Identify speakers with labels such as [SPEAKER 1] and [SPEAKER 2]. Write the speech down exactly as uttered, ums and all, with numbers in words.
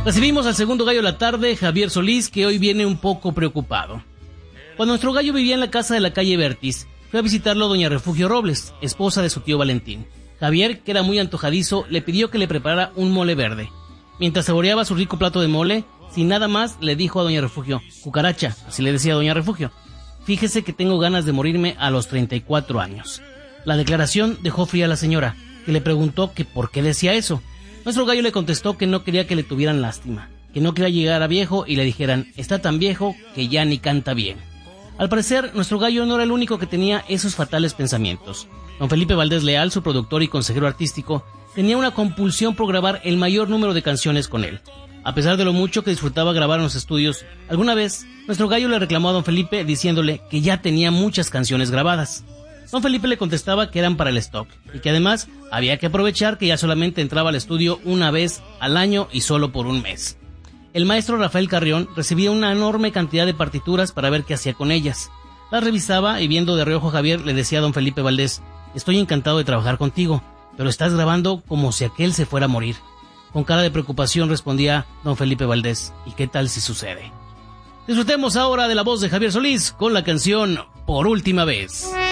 [SPEAKER 1] Recibimos al segundo gallo de la tarde, Javier Solís, que hoy viene un poco preocupado. Cuando nuestro gallo vivía en la casa de la calle Vertis, fue a visitarlo doña Refugio Robles, esposa de su tío Valentín. Javier, que era muy antojadizo, le pidió que le preparara un mole verde. Mientras saboreaba su rico plato de mole, sin nada más, le dijo a doña Refugio: cucaracha, así le decía a doña Refugio, fíjese que tengo ganas de morirme a los treinta y cuatro años. La declaración dejó fría a la señora, que le preguntó que por qué decía eso. Nuestro gallo le contestó que no quería que le tuvieran lástima, que no quería llegar a viejo y le dijeran: está tan viejo que ya ni canta bien. Al parecer, nuestro gallo no era el único que tenía esos fatales pensamientos. Don Felipe Valdés Leal, su productor y consejero artístico, tenía una compulsión por grabar el mayor número de canciones con él. A pesar de lo mucho que disfrutaba grabar en los estudios, alguna vez nuestro gallo le reclamó a don Felipe diciéndole que ya tenía muchas canciones grabadas. Don Felipe le contestaba que eran para el stock y que además había que aprovechar que ya solamente entraba al estudio una vez al año y solo por un mes. El maestro Rafael Carrión recibía una enorme cantidad de partituras para ver qué hacía con ellas. Las revisaba y viendo de reojo a Javier le decía a don Felipe Valdés: estoy encantado de trabajar contigo, pero estás grabando como si aquel se fuera a morir. Con cara de preocupación respondía don Felipe Valdés: ¿y qué tal si sucede? Disfrutemos ahora de la voz de Javier Solís con la canción Por Última Vez.